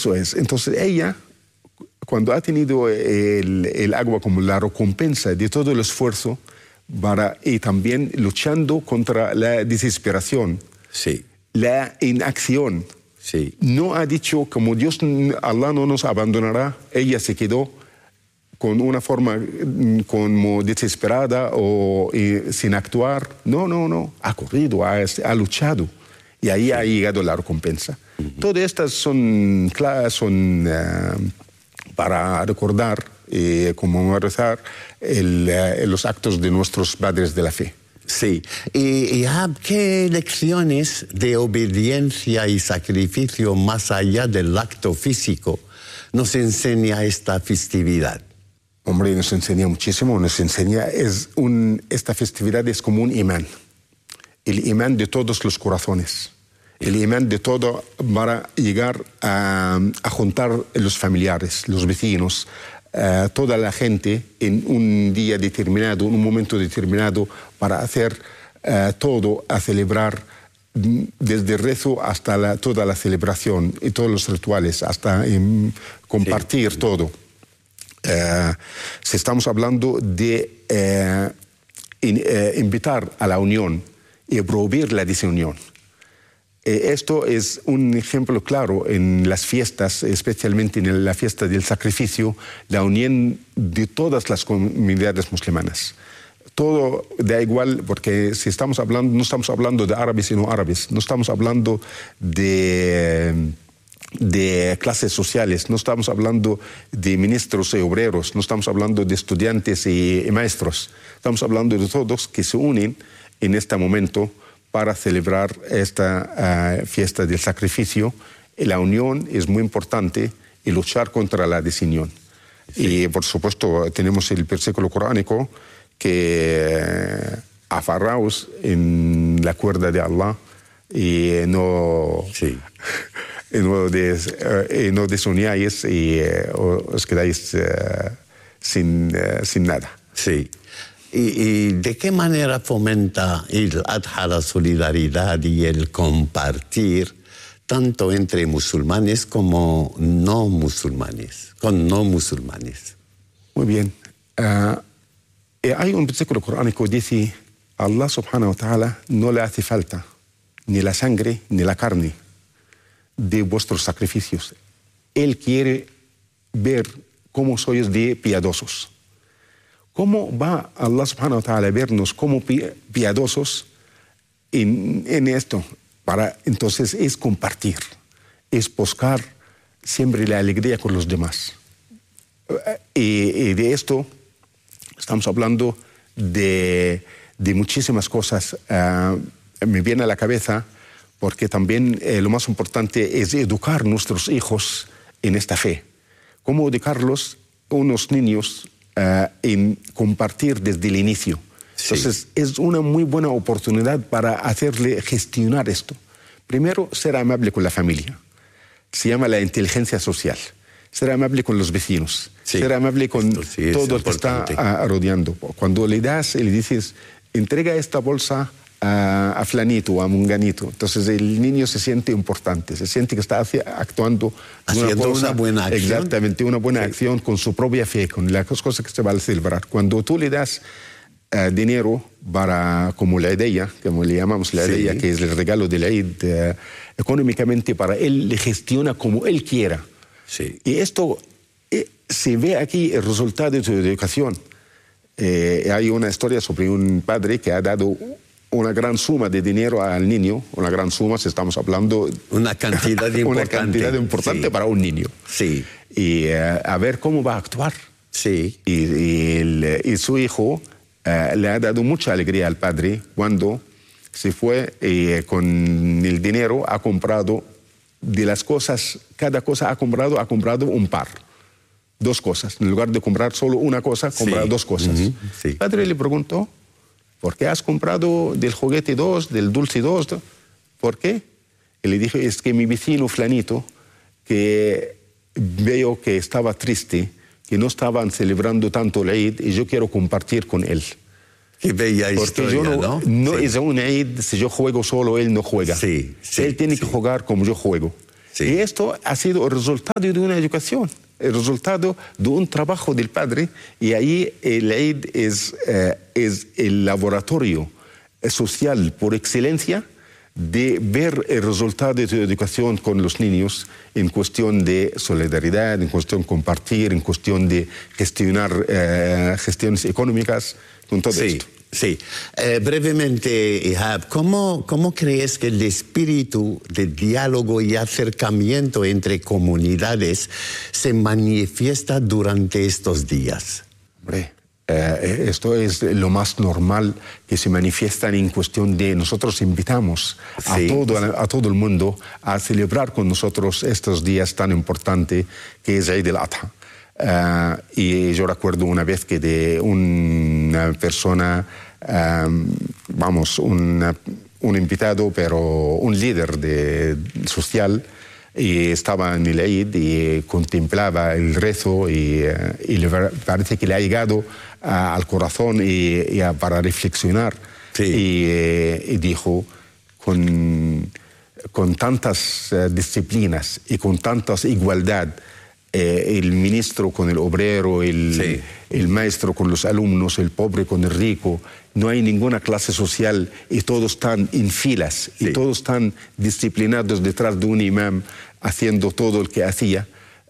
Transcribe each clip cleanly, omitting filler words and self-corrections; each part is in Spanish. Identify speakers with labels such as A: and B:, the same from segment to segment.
A: Eso es. Entonces ella, cuando ha tenido el agua como la recompensa de todo el esfuerzo y también luchando contra la desesperación,
B: sí,
A: la inacción,
B: sí,
A: no ha dicho como Dios, Allah no nos abandonará, ella se quedó con una forma como desesperada o sin actuar. No, ha corrido, ha luchado y ahí ha llegado la recompensa. Todas estas son para recordar y conmemorar los actos de nuestros padres de la fe.
B: Sí. ¿Y qué lecciones de obediencia y sacrificio más allá del acto físico nos enseña esta festividad?
A: Hombre, nos enseña muchísimo, esta festividad es como un imán, el imán de todos los corazones, el imán de todo para llegar a juntar los familiares, los vecinos, toda la gente en un día determinado, en un momento determinado, para hacer todo, a celebrar desde el rezo hasta toda la celebración y todos los rituales, hasta compartir todo. Si estamos hablando de invitar a la unión y prohibir la desunión. Esto es un ejemplo claro en las fiestas, especialmente en la fiesta del sacrificio, la unión de todas las comunidades musulmanas. Todo da igual, porque si estamos hablando, no estamos hablando de árabes y no árabes, no estamos hablando de clases sociales, no estamos hablando de ministros y obreros, no estamos hablando de estudiantes y maestros, estamos hablando de todos que se unen en este momento para celebrar esta fiesta del sacrificio. La unión es muy importante y luchar contra la desunión. Sí. Y por supuesto tenemos el versículo coránico que aferraos en la cuerda de Allah y no... Sí. Y no desuníais y os quedáis sin nada.
B: Sí. ¿Y de qué manera fomenta el Adha la solidaridad y el compartir tanto entre musulmanes como no musulmanes, con no musulmanes?
A: Muy bien. Hay un versículo coránico que dice: Allah subhanahu wa ta'ala no le hace falta ni la sangre ni la carne de vuestros sacrificios. Él quiere ver cómo sois de piadosos. ¿Cómo va Allah subhanahu wa ta'ala a vernos como piadosos en esto? Entonces es compartir, es buscar siempre la alegría con los demás. Y de esto estamos hablando de muchísimas cosas. Me viene a la cabeza porque también lo más importante es educar a nuestros hijos en esta fe. ¿Cómo educarlos, unos niños, en compartir desde el inicio? Sí. Entonces, es una muy buena oportunidad para hacerle gestionar esto. Primero, ser amable con la familia. Se llama la inteligencia social. Ser amable con los vecinos. Sí. Ser amable con todo el que está rodeando. Cuando le das y le dices, entrega esta bolsa a flanito, a munganito. Entonces el niño se siente importante, se siente que está actuando
B: haciendo una buena acción.
A: Exactamente, una buena acción con su propia fe, con las cosas que se va a celebrar. Cuando tú le das dinero como la idea, como le llamamos la idea, que es el regalo de la Eid, económicamente para él, le gestiona como él quiera.
B: Sí.
A: Y esto se ve aquí el resultado de tu educación. Hay una historia sobre un padre que ha dado una gran suma de dinero al niño, una gran suma, si estamos hablando...
B: Una cantidad importante.
A: Una cantidad importante para un niño.
B: Sí.
A: Y a ver cómo va a actuar.
B: Sí.
A: Y su hijo le ha dado mucha alegría al padre cuando se fue con el dinero, ha comprado de las cosas, cada cosa ha comprado un par. 2 cosas. En lugar de comprar solo una cosa, compra 2 cosas. Sí. El padre le preguntó: ¿por qué has comprado del juguete 2, del dulce 2? ¿Por qué? Y le dije: es que mi vecino flanito, que veo que estaba triste, que no estaban celebrando tanto el Eid, y yo quiero compartir con él.
B: Qué bella historia,
A: yo no sí. Es un Eid, si yo juego solo, él no juega.
B: Sí,
A: él tiene que jugar como yo juego.
B: Sí.
A: Y esto ha sido el resultado de una educación, el resultado de un trabajo del padre, y ahí el Eid es el laboratorio social por excelencia de ver el resultado de tu educación con los niños en cuestión de solidaridad, en cuestión de compartir, en cuestión de gestionar gestiones económicas, con todo esto.
B: Sí. Brevemente, Ihab, ¿cómo crees que el espíritu de diálogo y acercamiento entre comunidades se manifiesta durante estos días?
A: Hombre, esto es lo más normal que se manifiestan en cuestión de nosotros invitamos a todo el mundo a celebrar con nosotros estos días tan importantes que es Eid al-Adha. Y yo recuerdo una vez que de una persona, un invitado, pero un líder social, y estaba en el Eid y contemplaba el rezo y le parece que le ha llegado al corazón para reflexionar.
B: Sí.
A: Y dijo, con tantas disciplinas y con tantas igualdad, el ministro con el obrero, el maestro con los alumnos, el pobre con el rico, no hay ninguna clase social y todos están en filas y todos están disciplinados detrás de un imam haciendo todo lo que hacía.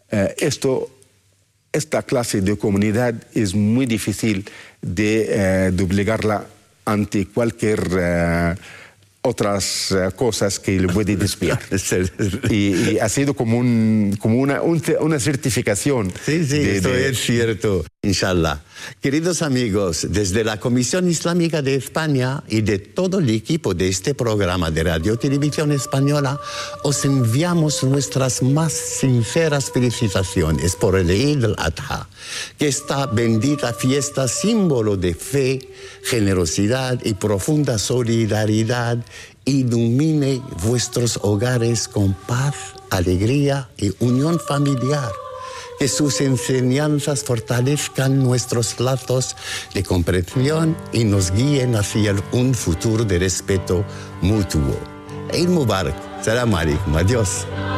A: Esta clase de comunidad es muy difícil de doblegarla ante cualquier otras cosas que le puede desviar. y ha sido como una certificación.
B: Sí, esto es cierto, inshallah. Queridos amigos, desde la Comisión Islámica de España y de todo el equipo de este programa de Radio Televisión Española, os enviamos nuestras más sinceras felicitaciones por el Eid al-Adha, que esta bendita fiesta, símbolo de fe, generosidad y profunda solidaridad, ilumine vuestros hogares con paz, alegría y unión familiar. Que sus enseñanzas fortalezcan nuestros lazos de comprensión y nos guíen hacia un futuro de respeto mutuo. Eid Mubarak. Salam alaikum. Adiós.